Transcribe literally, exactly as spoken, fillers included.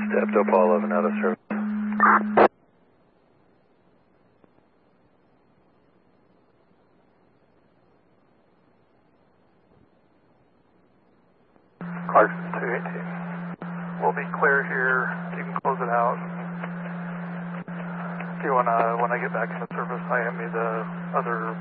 Stepped up all eleven out of service. Clarkson two eighteen. We'll be clear here. You can close it out. If you want to, when I get back into service, I hand me the other